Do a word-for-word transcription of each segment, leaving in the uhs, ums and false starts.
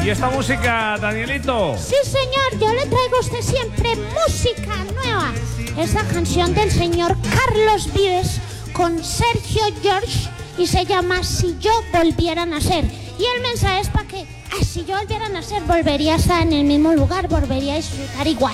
¿Y esta música, Danielito? Sí, señor, yo le traigo a usted siempre música nueva. Es la canción del señor Carlos Vives con Sergio George y se llama Si yo volviera a nacer. Y el mensaje es para que, ay, si yo volviera a nacer, volvería a estar en el mismo lugar, volvería a disfrutar igual.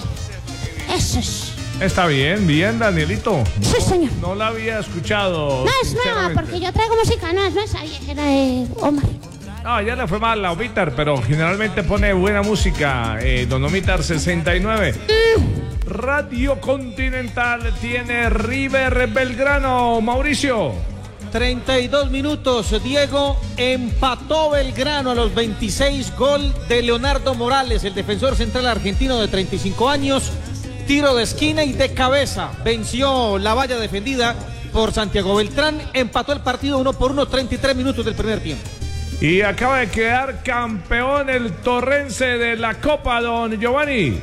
Eso es. Está bien, bien, Danielito. Sí, señor. No, no la había escuchado. No es nueva, porque yo traigo música nueva, no es esa vieja, era de Omar. No, ya le fue mal a Omitar, pero generalmente pone buena música. Eh, Don Omitar sesenta y nueve. Mm. Radio Continental tiene River Belgrano. Mauricio. treinta y dos minutos. Diego, empató Belgrano a los veintiséis. Gol de Leonardo Morales, el defensor central argentino de treinta y cinco años. Tiro de esquina y de cabeza. Venció la valla defendida por Santiago Beltrán. Empató el partido uno por uno, treinta y tres minutos del primer tiempo. Y acaba de quedar campeón el Torrense de la Copa, don Giovanni.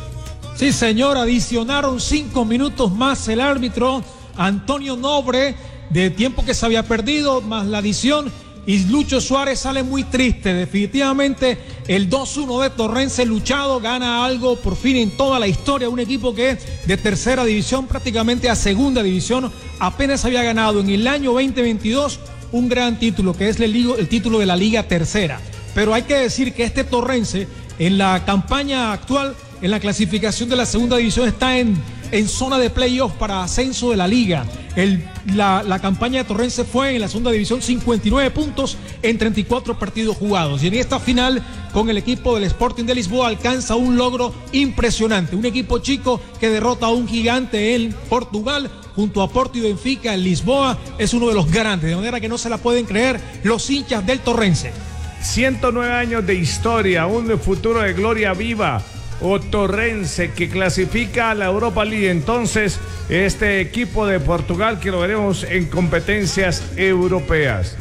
Sí, señor, adicionaron cinco minutos más el árbitro Antonio Nobre de tiempo que se había perdido, más la adición, y Lucho Suárez sale muy triste. Definitivamente el dos uno de Torrense luchado gana algo por fin en toda la historia. Un equipo que de tercera división prácticamente a segunda división apenas había ganado en el año veinte veintidós un gran título, que es el, el título de la Liga Tercera. Pero hay que decir que este Torrense, en la campaña actual, en la clasificación de la segunda división, está en, en zona de playoff para ascenso de la liga. El, la, la campaña de Torrense fue en la segunda división cincuenta y nueve puntos en treinta y cuatro partidos jugados. Y en esta final, con el equipo del Sporting de Lisboa, alcanza un logro impresionante. Un equipo chico que derrota a un gigante en Portugal, junto a Porto y Benfica. En Lisboa es uno de los grandes, de manera que no se la pueden creer los hinchas del Torrense. ciento nueve años de historia, un futuro de gloria viva. O Torrense, que clasifica a la Europa League. Entonces, este equipo de Portugal que lo veremos en competencias europeas.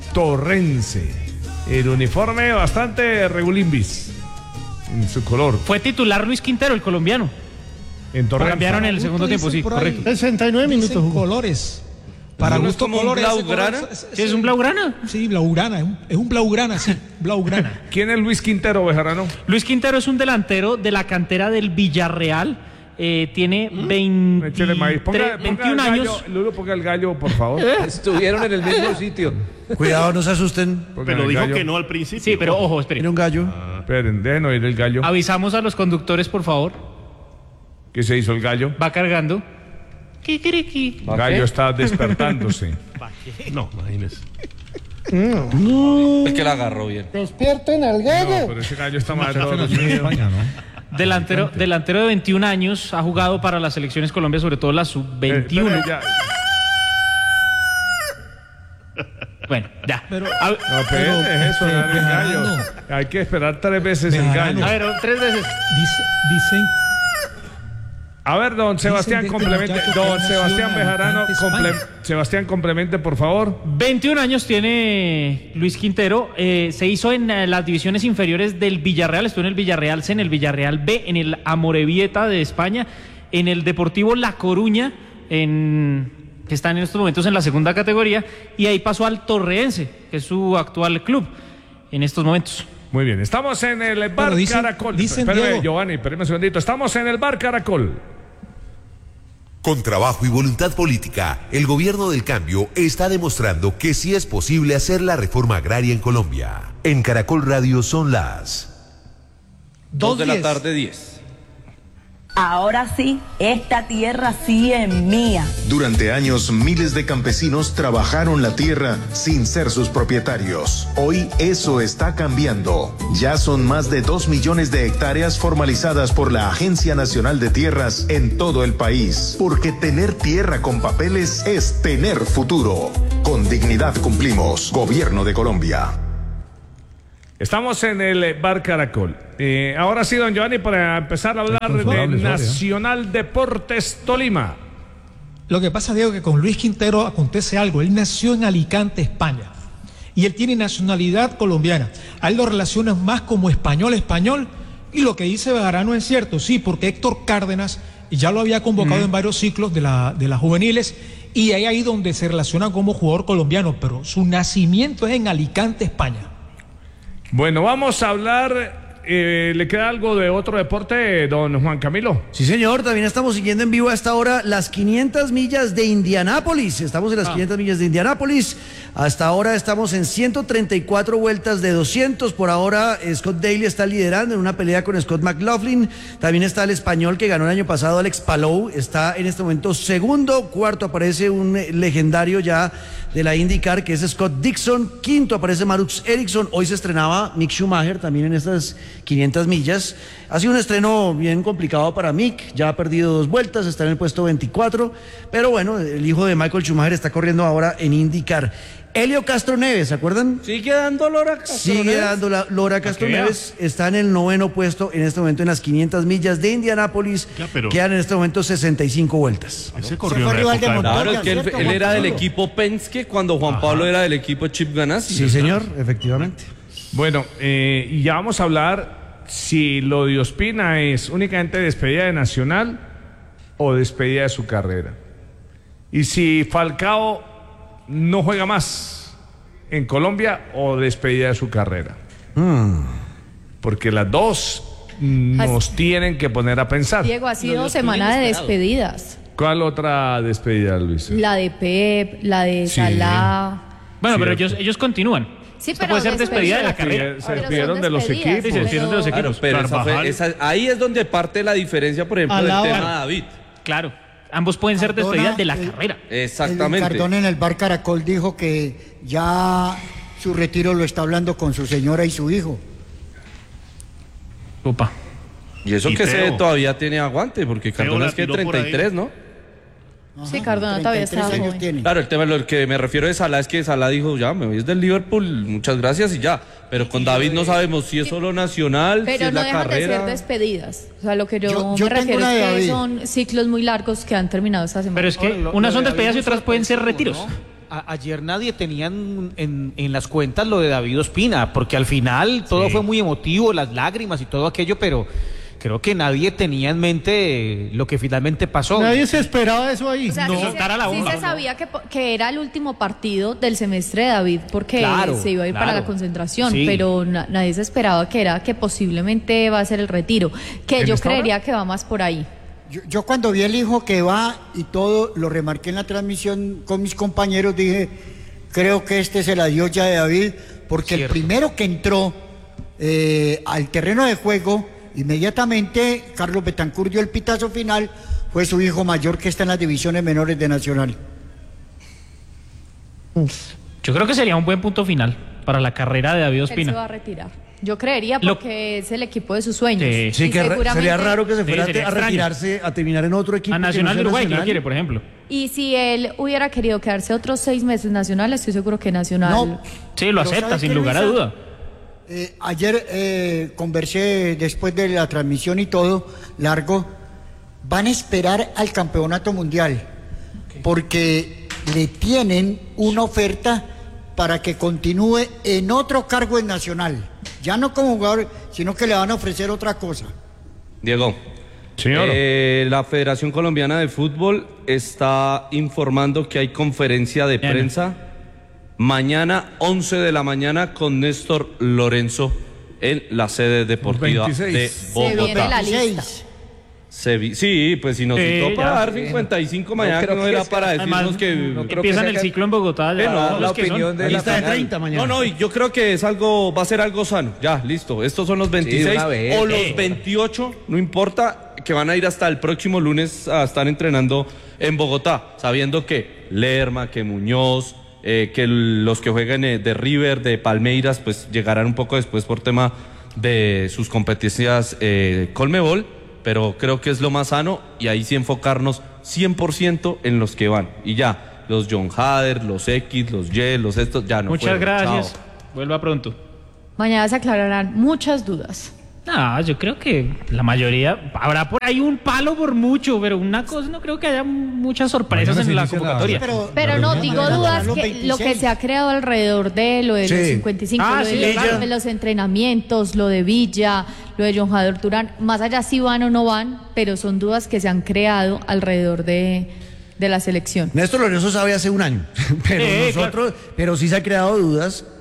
Torrense, el uniforme bastante regulimbis en su color. Fue titular Luis Quintero, el colombiano. En Torrense. Cambiaron en el segundo tiempo, sí, correcto. sesenta y nueve minutos. Colores. Para gusto colores. ¿Blaugrana? ¿Sí es un blaugrana? Sí, blaugrana, es un, es un blaugrana, sí, blaugrana. ¿Quién es Luis Quintero, Bejarano? Luis Quintero es un delantero de la cantera del Villarreal. Eh, tiene veinte, ponga, ponga veintiún gallo, años. Lulo, ponga el gallo, por favor. Estuvieron en el mismo sitio. Cuidado, no se asusten. Pero dijo gallo. Que no al principio. Sí, pero ojo, esperen. Tiene un gallo. Ah, esperen, dejen oír el gallo. Avisamos a los conductores, por favor. ¿Qué se hizo el gallo? Va cargando. El gallo está despertándose. No, imagínese. No. No. Es que la agarró bien. Despierten al gallo. No, pero ese gallo está mal de todos los míos. Delantero, delantero de veintiún años, ha jugado para las selecciones Colombia, sobre todo la sub veintiuno. Eh, ya. Bueno, ya. Pero, a, no, pero, es eso, eh, el gallo. No. Hay que esperar tres veces el gallo. A ver, tres veces. Dice, dicen. A ver, don Sebastián, complemente. Don Sebastián Bejarano, comple Sebastián, complemente, por favor. veintiún años tiene Luis Quintero. Eh, se hizo en eh, las divisiones inferiores del Villarreal. Estuvo en el Villarreal C, en el Villarreal B, en el Amorebieta de España, en el Deportivo La Coruña, en, que están en estos momentos en la segunda categoría. Y ahí pasó al Torrense, que es su actual club en estos momentos. Muy bien, estamos en el Bar bueno, dicen, Caracol. Dicen Espérame, Giovanni, espérame un segundito. Estamos en el Bar Caracol. Con trabajo y voluntad política, el gobierno del cambio está demostrando que sí es posible hacer la reforma agraria en Colombia. En Caracol Radio son las dos de la tarde, diez. Ahora sí, esta tierra sí es mía. Durante años, miles de campesinos trabajaron la tierra sin ser sus propietarios. Hoy eso está cambiando. Ya son más de dos millones de hectáreas formalizadas por la Agencia Nacional de Tierras en todo el país. Porque tener tierra con papeles es tener futuro. Con dignidad cumplimos. Gobierno de Colombia. Estamos en el Bar Caracol. Eh, ahora sí, don Giovanni, para empezar a hablar de Nacional Deportes Tolima. Lo que pasa, Diego, que con Luis Quintero acontece algo. Él nació en Alicante, España, y él tiene nacionalidad colombiana. A él lo relacionan más como español, español, y lo que dice Bejarano es cierto, sí, porque Héctor Cárdenas ya lo había convocado mm. en varios ciclos de, la, de las juveniles, y ahí ahí donde se relaciona como jugador colombiano, pero su nacimiento es en Alicante, España. Bueno, vamos a hablar. Eh, ¿Le queda algo de otro deporte, don Juan Camilo? Sí, señor, también estamos siguiendo en vivo a esta hora las quinientas millas de Indianápolis. Estamos en las ah. quinientas millas de Indianápolis. Hasta ahora estamos en ciento treinta y cuatro vueltas de doscientos. Por ahora, Scott Daly está liderando en una pelea con Scott McLaughlin. También está el español que ganó el año pasado, Alex Palou. Está en este momento segundo. Cuarto aparece un legendario ya de la IndyCar, que es Scott Dixon. Quinto aparece Marux Ericsson. Hoy se estrenaba Mick Schumacher también en estas quinientas millas. Ha sido un estreno bien complicado para Mick, ya ha perdido dos vueltas, está en el puesto veinticuatro, pero bueno, el hijo de Michael Schumacher está corriendo ahora en IndyCar. Helio Castro Neves, ¿se acuerdan? Sigue dando Lora Castro Sigue Neves. dando la Lora Castro Neves, está en el noveno puesto en este momento en las quinientas millas de Indianápolis. Ya, pero... Quedan en este momento sesenta y cinco vueltas. Ese corrió en la época de Claro, es que él, él era del equipo Penske cuando Juan Ajá. Pablo era del equipo Chip Ganassi. Sí, señor, efectivamente. Bueno, eh, y ya vamos a hablar si lo de Ospina es únicamente despedida de Nacional o despedida de su carrera. Y si Falcao no juega más en Colombia o despedida de su carrera. Mm. Porque las dos nos Así. tienen que poner a pensar. Diego, ha sido no, semana de despedidas. ¿Cuál otra despedida, Luis? La de Pep, la de sí. Salah. Bueno, sí, pero ellos, ellos continúan. Sí, Esto puede ser despedida de la carrera. Se despidieron de los equipos. Sí, se despidieron de los equipos. Claro, pero esa fue, esa, ahí es donde parte la diferencia, por ejemplo, del tema de David. Claro, ambos pueden ser despedidas de la el, carrera. Exactamente. El Cardona en el bar Caracol dijo que ya su retiro lo está hablando con su señora y su hijo. Opa. Y eso y que se todavía tiene aguante, porque Cardona es que treinta y tres, ¿no? Ajá, sí, Cardona todavía está joven. Tiene. Claro, el tema, lo que me refiero de Salah es que Salah dijo, ya, me voy del Liverpool, muchas gracias y ya. Pero con David no sabemos si es solo nacional, pero si es no la dejan carrera. de ser despedidas. O sea, lo que yo, yo, yo me refiero es que David. son ciclos muy largos que han terminado esta semana. Pero es que lo, unas lo son despedidas y otras pueden ser retiros. ¿No? A, ayer nadie tenía en, en, en las cuentas lo de David Ospina, porque al final todo sí. fue muy emotivo, las lágrimas y todo aquello, pero... Creo que nadie tenía en mente lo que finalmente pasó. Nadie se esperaba eso ahí. O sea, no. sí, se, la bomba, sí se sabía que, que era el último partido del semestre de David porque claro, se iba a ir claro. para la concentración, sí. pero na nadie se esperaba que era que posiblemente va a ser el retiro, que yo creería hora? que va más por ahí. Yo, yo cuando vi el hijo que va y todo, lo remarqué en la transmisión con mis compañeros, dije, creo que este se la dio ya de David, porque Cierto. el primero que entró eh, al terreno de juego... Inmediatamente Carlos Betancur dio el pitazo final, fue su hijo mayor que está en las divisiones menores de Nacional. Yo creo que sería un buen punto final para la carrera de David Ospina. Él se va a retirar. Yo creería porque Lo... es el equipo de sus sueños. Sí, sí que seguramente... sería raro que se fuera sí, a retirarse, a terminar en otro equipo. A Nacional de Uruguay, que lo quiere, por ejemplo. Y si él hubiera querido quedarse otros seis meses Nacional, estoy seguro que Nacional... No. Sí, lo acepta, sin lugar a duda. Eh, ayer eh, conversé después de la transmisión y todo, largo, van a esperar al campeonato mundial, okay. porque le tienen una oferta para que continúe en otro cargo en Nacional, ya no como jugador, sino que le van a ofrecer otra cosa. Diego, señor, eh, la Federación Colombiana de Fútbol está informando que hay conferencia de Bien. prensa mañana once de la mañana con Néstor Lorenzo en la sede deportiva veintiséis de Bogotá. Se viene la lista. Se vi, sí, pues si nos citó sí, para ya, dar sí. cincuenta y cinco mañana, no, no era que para decirnos además, que... No, empiezan que el ciclo en Bogotá. Ya, eh, no, la opinión de la lista de treinta mañana. No, no, y yo creo que es algo, va a ser algo sano. Ya, listo. Estos son los veintiséis sí, o los veintiocho, no importa, que van a ir hasta el próximo lunes a estar entrenando en Bogotá, sabiendo que Lerma, que Muñoz... Eh, que los que jueguen eh, de River, de Palmeiras, pues llegarán un poco después por tema de sus competencias eh, Colmebol, pero creo que es lo más sano y ahí sí enfocarnos cien por ciento en los que van. Y ya, los John Hader, los X, los Y, los estos, ya no. Muchas fueron. gracias. Chao. Vuelva pronto. Mañana se aclararán muchas dudas. No, yo creo que la mayoría, habrá por ahí un palo por mucho, pero una cosa, no creo que haya muchas sorpresas en la convocatoria. Pero, pero no, digo dudas que lo que se ha creado alrededor de lo de sí. los cincuenta y cinco, ah, lo de, sí, los, claro. de los entrenamientos, lo de Villa, lo de John Jader Turán, más allá si van o no van, pero son dudas que se han creado alrededor de, de la selección. Néstor Lorenzo sabe hace un año, pero eh, nosotros, claro. pero sí se han creado dudas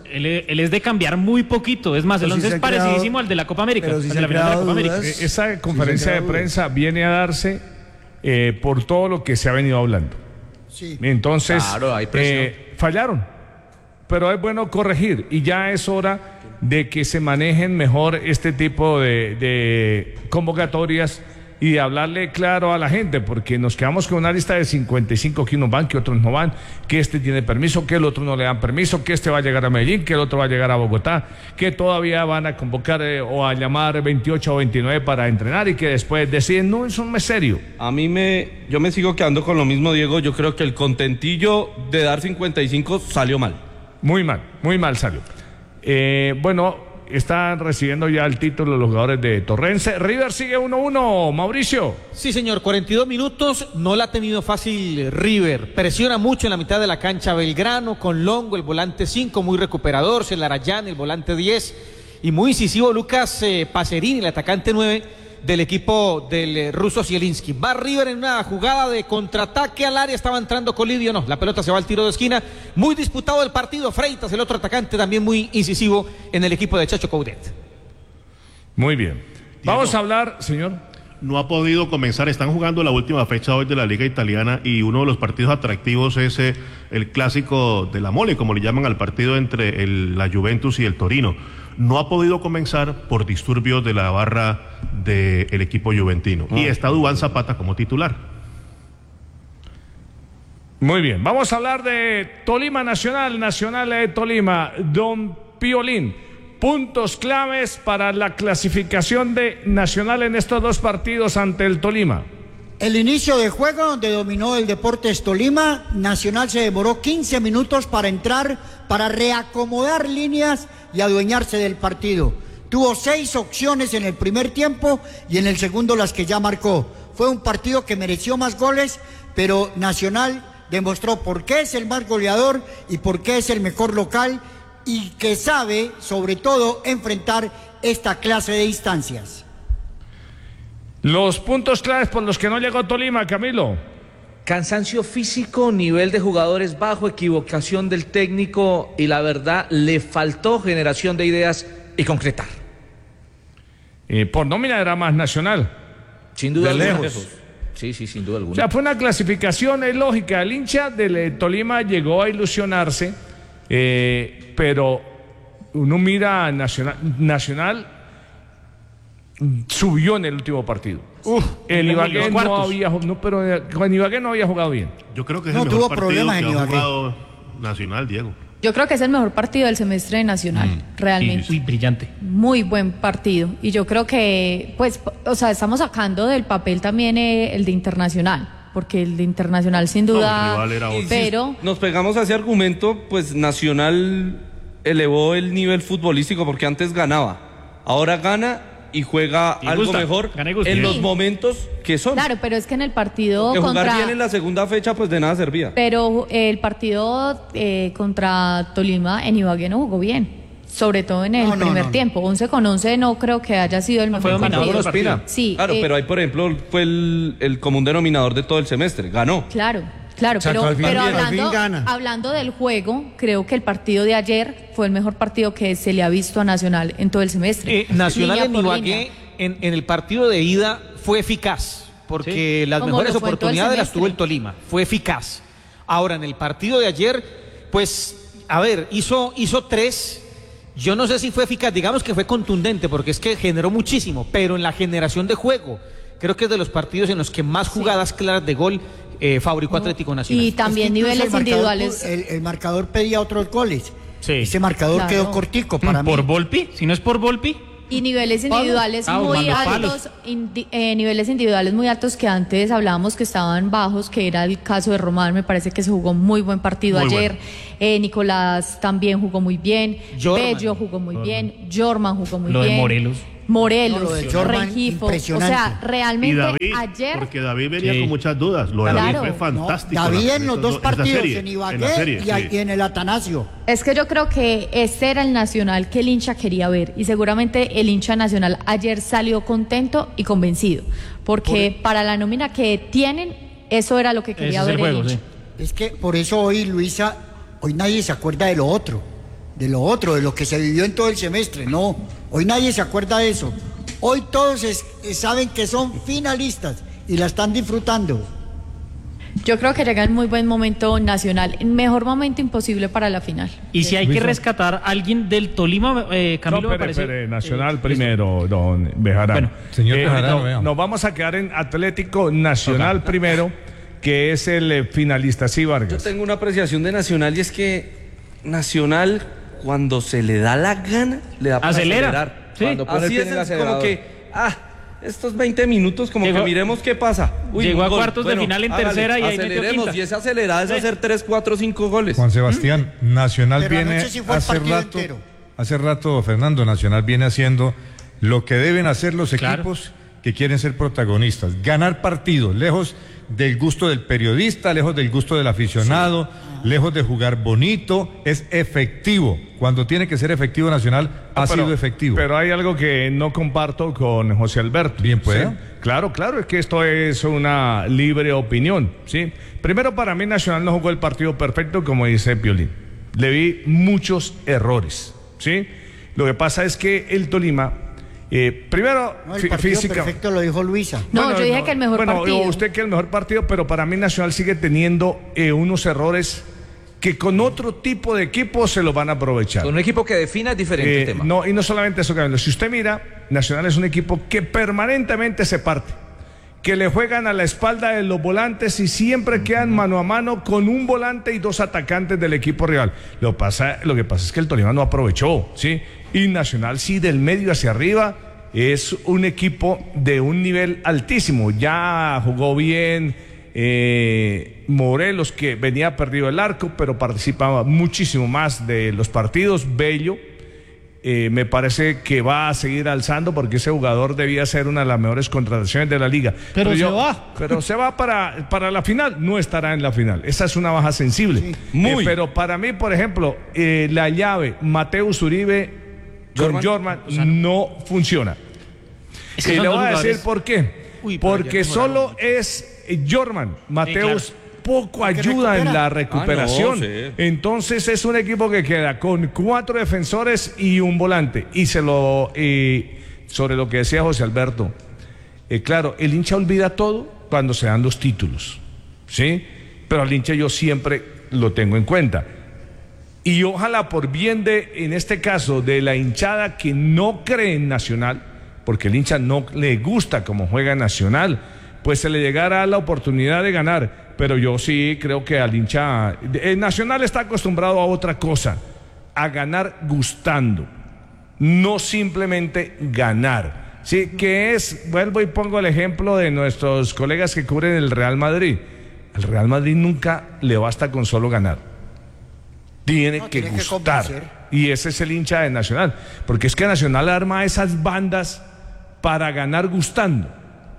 Él, él es de cambiar muy poquito, es más, el once sí es parecidísimo creado, al de la Copa América, pero si al se de la final de la Copa América. América. Esa conferencia de prensa dudas. viene a darse eh, por todo lo que se ha venido hablando. Sí. Entonces, claro, hay presión. Eh, fallaron, pero es bueno corregir y ya es hora de que se manejen mejor este tipo de, de convocatorias y de hablarle claro a la gente, porque nos quedamos con una lista de cincuenta y cinco que unos van, que otros no van, que este tiene permiso, que el otro no le dan permiso, que este va a llegar a Medellín, que el otro va a llegar a Bogotá, que todavía van a convocar eh, o a llamar veintiocho o veintinueve para entrenar y que después deciden, no, eso no es serio. A mí me, yo me sigo quedando con lo mismo, Diego, yo creo que el contentillo de dar cincuenta y cinco salió mal. Muy mal, muy mal salió. Eh, bueno, están recibiendo ya el título los jugadores de Torrense. River sigue uno uno, Mauricio. Sí, señor, cuarenta y dos minutos, no la ha tenido fácil River. Presiona mucho en la mitad de la cancha Belgrano, con Longo, el volante cinco, muy recuperador, Celarayán, el volante diez, y muy incisivo Lucas eh, Pacerini, el atacante nueve del equipo del eh, ruso Zielinski. Va River en una jugada de contraataque al área, estaba entrando Colidio, no, la pelota se va al tiro de esquina, muy disputado el partido. Freitas, el otro atacante, también muy incisivo en el equipo de Chacho Coudet. Muy bien, vamos a hablar, señor. No ha podido comenzar, están jugando la última fecha hoy de la Liga Italiana y uno de los partidos atractivos es eh, el clásico de la mole, como le llaman al partido entre el, la Juventus y el Torino. No ha podido comenzar por disturbios de la barra del equipo juventino. Oh. Y está Duván Zapata como titular. Muy bien, vamos a hablar de Tolima Nacional, Nacional de Tolima, Don Piolín. Puntos claves para la clasificación de Nacional en estos dos partidos ante el Tolima. El inicio de juego donde dominó el Deportes Tolima, Nacional se demoró quince minutos para entrar, para reacomodar líneas y adueñarse del partido. Tuvo seis opciones en el primer tiempo y en el segundo las que ya marcó. Fue un partido que mereció más goles, pero Nacional demostró por qué es el más goleador y por qué es el mejor local y que sabe, sobre todo, enfrentar esta clase de instancias. Los puntos claves por los que no llegó Tolima, Camilo. Cansancio físico, nivel de jugadores bajo, equivocación del técnico y la verdad le faltó generación de ideas y concretar. Eh, por nómina era más Nacional. Sin duda de alguna. lejos. Sí, sí, sin duda alguna. O sea, fue una clasificación es lógica. El hincha del Tolima llegó a ilusionarse, eh, pero uno mira a Nacional, Nacional subió en el último partido. Uf, el Ibagué no había, no, pero en Ibagué no había jugado bien. Yo creo que es no el mejor tuvo partido problemas que en ha Ibagué. jugado Nacional, Diego. Yo creo que es el mejor partido del semestre de Nacional, mm. realmente. Muy brillante. Muy buen partido. Y yo creo que, pues, o sea, estamos sacando del papel también eh, el de Internacional, porque el de Internacional sin duda, no, pero... Si nos pegamos a ese argumento, pues Nacional elevó el nivel futbolístico porque antes ganaba, ahora gana y juega y algo gusta. mejor en los momentos que son. Claro, pero es que en el partido porque contra... jugar bien en la segunda fecha pues de nada servía. Pero eh, el partido eh, contra Tolima en Ibagué no jugó bien, sobre todo en el no, no, primer no, tiempo. once con once no creo que haya sido el mejor partido. partido. Sí, claro, eh, pero ahí por ejemplo fue el, el común denominador de todo el semestre, ganó. Claro. Claro, pero, fin, pero bien, hablando, hablando del juego, creo que el partido de ayer fue el mejor partido que se le ha visto a Nacional en todo el semestre. Eh, Nacional en Ibagué, en, en el partido de ida, fue eficaz, porque sí. las Como mejores oportunidades las tuvo el Tolima, fue eficaz. Ahora, en el partido de ayer, pues, a ver, hizo, hizo tres, yo no sé si fue eficaz, digamos que fue contundente, porque es que generó muchísimo, pero en la generación de juego, creo que es de los partidos en los que más jugadas sí. claras de gol Eh, fabricó no. Atlético Nacional. Y también es que niveles el individuales. El, el marcador pedía otros goles. Sí. Ese marcador claro. quedó cortico para ¿Por mí. Volpi? Si no es por Volpi. Y niveles individuales ah, muy altos, indi, eh, niveles individuales muy altos que antes hablábamos que estaban bajos, que era el caso de Román, me parece que se jugó muy buen partido muy ayer. Bueno. Eh, Nicolás también jugó muy bien. Jorman. Bello jugó muy Jorman. bien. Jorman jugó muy Lo bien. De Morelos. Morelos, no, de Regifo, o sea, realmente y David, ayer... porque David venía sí. con muchas dudas, lo de claro. David fue fantástico. No, David en los dos partidos, serie, en Ibagué en serie, y, sí. y en el Atanasio. Es que yo creo que este era el Nacional que el hincha quería ver y seguramente el hincha nacional ayer salió contento y convencido, porque por... para la nómina que tienen, eso era lo que quería ver el, juego, el hincha. Sí. Es que por eso hoy, Luisa, hoy nadie se acuerda de lo otro. de lo otro, de lo que se vivió en todo el semestre. No, hoy nadie se acuerda de eso. Hoy todos es, saben que son finalistas y la están disfrutando. Yo creo que llega en muy buen momento Nacional, el mejor momento imposible para la final. Y si hay que rescatar a alguien del Tolima, eh, Camilo, no, me pere, parece... pere, Nacional eh, primero, listo. Don Bejarano. Bueno, señor eh, Bejarano, no, nos vamos a quedar en Atlético Nacional primero, que es el eh, finalista. Sí, Vargas. Yo tengo una apreciación de Nacional y es que Nacional, cuando se le da la gana, le da para Acelera. acelerar. Sí. Cuando pone Así es, el como que, ah, estos veinte minutos, como llegó, que miremos qué pasa. Uy, llegó a cuartos bueno, de final en hágale, tercera y ahí aceleremos, y esa acelerada es hacer tres, cuatro, cinco goles. Juan Sebastián, ¿Mm? Nacional Pero viene sí fue hace rato, entero. hace rato, Fernando, Nacional viene haciendo lo que deben hacer los equipos claro. que quieren ser protagonistas, ganar partidos, lejos del gusto del periodista, lejos del gusto del aficionado, sí. lejos de jugar bonito, es efectivo. Cuando tiene que ser efectivo Nacional, ha no, pero, sido efectivo. Pero hay algo que no comparto con José Alberto. Bien, pues. ¿Sí? Claro, claro, es que esto es una libre opinión, ¿sí? Primero, para mí Nacional no jugó el partido perfecto, como dice Piolín. Le vi muchos errores, ¿sí? Lo que pasa es que el Tolima... Eh, primero, no, el partido física. Perfecto lo dijo Luisa. No, bueno, yo dije no, que el mejor bueno, partido. Bueno, usted que el mejor partido, pero para mí Nacional sigue teniendo eh, unos errores que con otro tipo de equipo se los van a aprovechar. Con un equipo que defina es diferente eh, el tema. No, y no solamente eso, Camilo. Si usted mira, Nacional es un equipo que permanentemente se parte, que le juegan a la espalda de los volantes y siempre quedan mano a mano con un volante y dos atacantes del equipo rival. Lo, pasa, lo que pasa es que el Tolima no aprovechó, ¿sí? Y Nacional sí, del medio hacia arriba, es un equipo de un nivel altísimo. Ya jugó bien eh, Morelos, que venía perdido el arco, pero participaba muchísimo más de los partidos. Bello, eh, me parece que va a seguir alzando porque ese jugador debía ser una de las mejores contrataciones de la liga. Pero, pero yo, se va. Pero se va para, para la final, no estará en la final. Esa es una baja sensible. Sí. Muy. Eh, pero para mí, por ejemplo, eh, la llave Mateus Uribe con Jorman o sea, no funciona. Es que y le voy a decir por qué. Uy, porque solo es Jorman. Mateus sí, claro. poco ayuda en la recuperación. Ah, no, sí. Entonces es un equipo que queda con cuatro defensores y un volante. Y se lo eh, sobre lo que decía José Alberto. Eh, claro, el hincha olvida todo cuando se dan los títulos, ¿sí? Pero al hincha yo siempre lo tengo en cuenta. Y ojalá por bien de, en este caso, de la hinchada que no cree en Nacional, porque el hincha no le gusta cómo juega Nacional, pues se le llegara la oportunidad de ganar. Pero yo sí creo que al hincha... El Nacional está acostumbrado a otra cosa, a ganar gustando, no simplemente ganar. Sí, que es, vuelvo y pongo el ejemplo de nuestros colegas que cubren el Real Madrid. Al Real Madrid nunca le basta con solo ganar. Tiene no, que tiene gustar. Que y ese es el hincha de Nacional. Porque es que Nacional arma esas bandas para ganar gustando.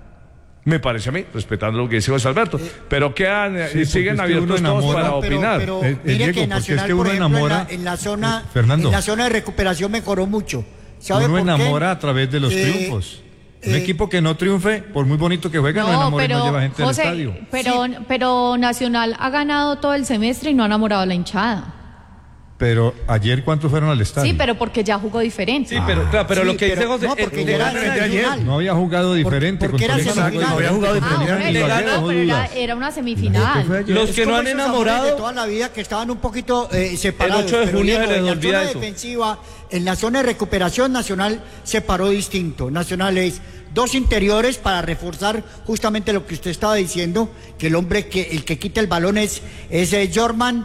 Me parece a mí, respetando lo que dice José Alberto. Eh, pero quedan, sí, siguen abiertos todos para pero, opinar. Pero, pero mire Diego, que Nacional, es que uno por ejemplo, enamora, en, la, en, la zona, Fernando, en la zona de recuperación mejoró mucho. ¿Sabe uno por enamora qué? a través de los eh, triunfos. Un eh, equipo que no triunfe, por muy bonito que juegue, no, no enamora y no lleva gente José, al estadio. Pero, sí. pero Nacional ha ganado todo el semestre y no ha enamorado a la hinchada. Pero ayer, ¿cuántos fueron al estadio? Sí, pero porque ya jugó diferente. Sí, pero, claro, pero sí, lo que dice José... No, porque ya era de ayer. No había jugado diferente. Por, porque era semifinal. No había jugado diferente. Ah, bueno, no, pero era, era una semifinal. Los que no han enamorado... de toda la vida que estaban un poquito eh, separados. El ocho de junio se les olvida eso. En la zona defensiva, en la zona de recuperación, Nacional se paró distinto. Nacional es dos interiores para reforzar justamente lo que usted estaba diciendo, que el hombre que el que quita el balón es, es eh, Jorman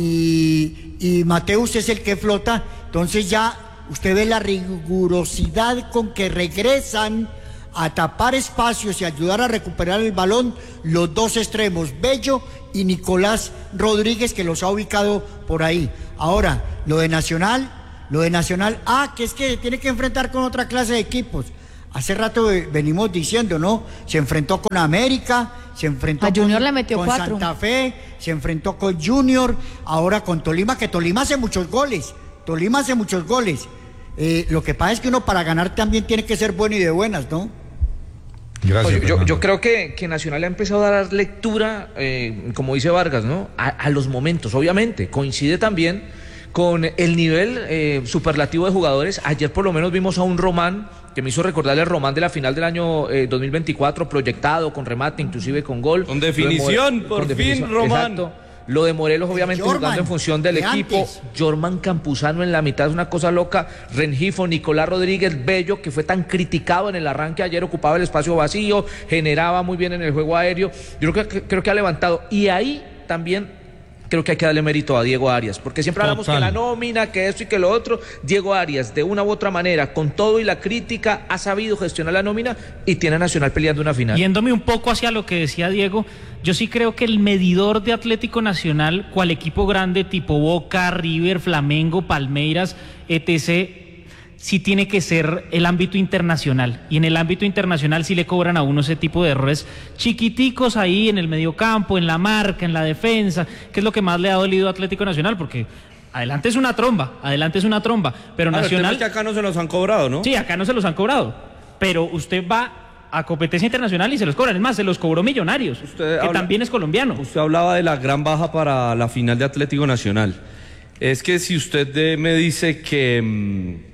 y, y Mateus es el que flota. Entonces ya usted ve la rigurosidad con que regresan a tapar espacios y ayudar a recuperar el balón los dos extremos, Bello y Nicolás Rodríguez, que los ha ubicado por ahí. Ahora, lo de Nacional, lo de Nacional, ah, que es que se tiene que enfrentar con otra clase de equipos. Hace rato venimos diciendo, ¿no? Se enfrentó con América, se enfrentó a Junior con, le metió con cuatro. Santa Fe, se enfrentó con Junior, ahora con Tolima, que Tolima hace muchos goles, Tolima hace muchos goles. Eh, lo que pasa es que uno para ganar también tiene que ser bueno y de buenas, ¿no? Gracias, yo, yo creo que, que Nacional ha empezado a dar lectura, eh, como dice Vargas, ¿no? A, a los momentos, obviamente. Coincide también con el nivel eh, superlativo de jugadores. Ayer por lo menos vimos a un Román que me hizo recordarle el Román de la final del año eh, dos mil veinticuatro, proyectado, con remate, inclusive con gol. Con definición, por con fin, definición. Román. Exacto. Lo de Morelos, obviamente, Jorman, jugando en función del equipo. antes. Jorman Campuzano en la mitad es una cosa loca. Rengifo, Nicolás Rodríguez Bello, que fue tan criticado en el arranque ayer, ocupaba el espacio vacío, generaba muy bien en el juego aéreo. Yo creo que, creo que ha levantado. Y ahí también creo que hay que darle mérito a Diego Arias, porque siempre hablamos Total. que la nómina, que esto y que lo otro. Diego Arias, de una u otra manera, con todo y la crítica, ha sabido gestionar la nómina y tiene a Nacional peleando una final. Yéndome un poco hacia lo que decía Diego, yo sí creo que el medidor de Atlético Nacional, cual equipo grande tipo Boca, River, Flamengo, Palmeiras, etcétera, sí tiene que ser el ámbito internacional. Y en el ámbito internacional sí le cobran a uno ese tipo de errores chiquiticos ahí en el mediocampo, en la marca, en la defensa, que es lo que más le ha dolido a Atlético Nacional, porque adelante es una tromba, adelante es una tromba, pero Ah, Nacional... el tema es que acá no se los han cobrado, ¿no? Sí, acá no se los han cobrado, pero usted va a competencia internacional y se los cobran. Es más, se los cobró Millonarios, Usted que habla- también es colombiano. Usted hablaba de la gran baja para la final de Atlético Nacional. Es que si usted de- me dice que mm,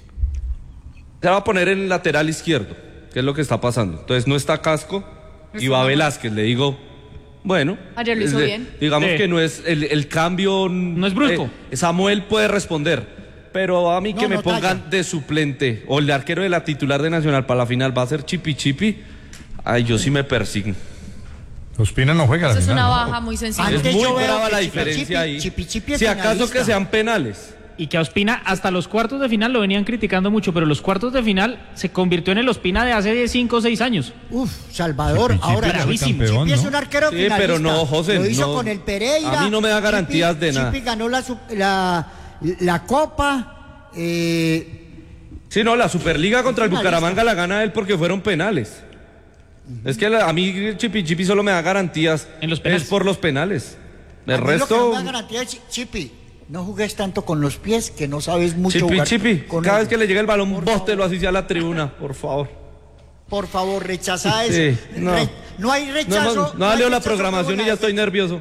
se va a poner en el lateral izquierdo, ¿qué es lo que está pasando? Entonces no está Casco y va Velázquez, le digo, bueno, Ayer lo hizo es de- bien. digamos Sí. que no es el, el cambio, No es brusco. eh, Samuel puede responder, pero a mí No, que me no pongan talla. de suplente o el de arquero de la titular de Nacional para la final va a ser Chipi Chipi, ay, yo sí me persigno. Ospina no juega a la Eso es final, una ¿no? baja muy sencilla. Antes Es muy yo veo brava que la Chipi diferencia Chipi- ahí. Chipi Chipi es Si acaso finalista. que sean penales. Y que a Ospina hasta los cuartos de final lo venían criticando mucho, pero los cuartos de final se convirtió en el Ospina de hace cinco o seis años. Uf, Salvador, Chipi Chipi ahora fue bravísimo. campeón, Chipi es ¿no? un arquero Sí, finalista. pero no, José, Lo hizo no. con el Pereira. A mí no me da garantías Chipi- de nada. Chipi ganó la, su- la, la Copa. Eh, Sí, no, la Superliga contra el Finalista. Bucaramanga la gana él porque fueron penales. Es que la- a mí Chipi Chipi solo me da garantías. En los penales. Es por los penales. El a mí lo que resto. no me da garantía es, Chipi, no jugues tanto con los pies, que no sabes mucho Chipi jugar Chipi. con Cada ellos. vez que le llega el balón, Por bóstelo favor. así sea a la tribuna, por favor. Por favor, rechaza Sí, eso. no. Re- no hay No, rechazo. no, no hay leo la rechazo programación feo y en ya la estoy defensa. nervioso.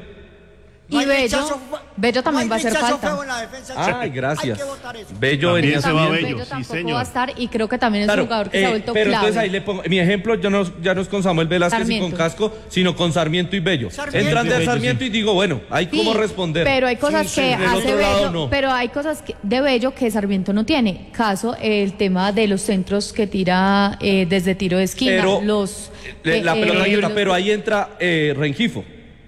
No hay Y Bello, rechazo- Bello también no va a hay hacer rechazo falta. feo en la defensa, Ay, Chipi. gracias. Hay que votar eso. Bello También venía se va también. Bello. Bello sí, tampoco señor. va a estar y creo que también es Claro, un jugador que eh, se ha vuelto pero clave. entonces ahí le pongo, mi ejemplo ya no, es- ya no es con Samuel Velázquez Sarmiento. y con Casco, sino con Sarmiento y Bello. Sarmiento. Entran de Bello, Sarmiento sí. y digo, bueno, hay Sí, cómo responder. Pero hay cosas Sí, sí, que del hace otro lado Bello, no. pero hay cosas que, de Bello que Sarmiento no tiene. Caso el tema de los centros que tira eh, desde tiro de esquina, Pero los eh, la eh, pelota eh, quieta, los- pero ahí entra eh, Rengifo.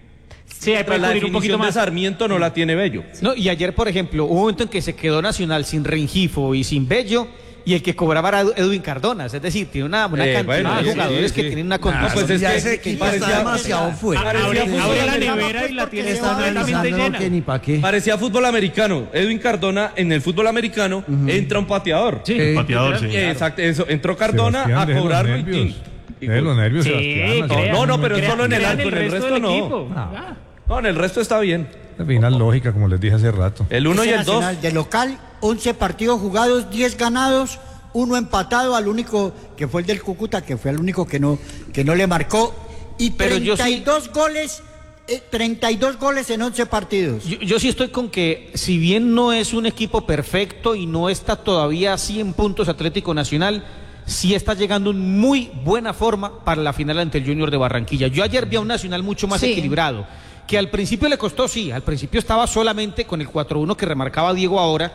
Sí, ahí puede la cubrir un poquito definición de más. Sarmiento no la tiene Bello. No, y ayer, por ejemplo, hubo un momento en que se quedó Nacional sin Rengifo y sin Bello, y el que cobraba era Edu- Edwin Cardona. Es decir, tiene una, una Eh, cantidad bueno, de sí, jugadores sí, que sí. tienen una No, condición. pues es ya que- ese que equipo parecía- está demasiado fuerte. Parecía Abre, fútbol abre la americano. nevera y la tiene Porque se va completamente Analizando llena. que ni pa' qué. Parecía fútbol americano. Edwin Cardona en el fútbol americano entra un pateador. Sí. Eh, Pateador, sí. Eh, Exacto, eso. Entró Cardona Sebastián, a deje los cobrarlo y nervios. tin. Y Deje los nervios, Sí, Sebastián. crea- No, no, pero es crea- solo en el crean alto, en el resto del no. equipo. No. Ya. No, en el resto está bien. La final lógica, como les dije hace rato. El uno y Ese el dos. Nacional de local, once partidos jugados, diez ganados, uno empatado, al único que fue el del Cúcuta, que fue el único que no, que no le marcó, y Pero yo sí- treinta y dos goles, eh, treinta y dos goles en once partidos. Yo, yo sí estoy con que, si bien no es un equipo perfecto y no está todavía a cien puntos Atlético Nacional, sí está llegando en muy buena forma para la final ante el Junior de Barranquilla. Yo ayer vi a un Nacional mucho más Sí. equilibrado, que al principio le costó, sí, al principio estaba solamente con el cuatro uno que remarcaba Diego ahora,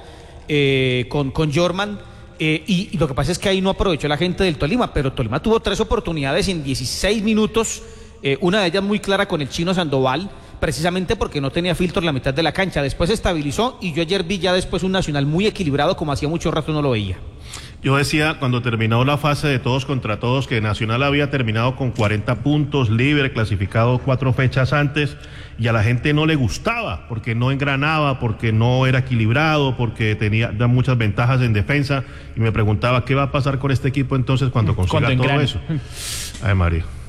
eh, con, con Jorman, eh, y, y lo que pasa es que ahí no aprovechó la gente del Tolima, pero Tolima tuvo tres oportunidades en dieciséis minutos, eh, una de ellas muy clara con el chino Sandoval, precisamente porque no tenía filtro en la mitad de la cancha. Después se estabilizó y yo ayer vi ya después un Nacional muy equilibrado como hacía mucho rato no lo veía. Yo decía cuando terminó la fase de todos contra todos que Nacional había terminado con cuarenta puntos, libre, clasificado cuatro fechas antes, y a la gente no le gustaba porque no engranaba, porque no era equilibrado, porque tenía da muchas ventajas en defensa, y me preguntaba qué va a pasar con este equipo entonces cuando consiga Cuando todo engrane. eso. Ay, María.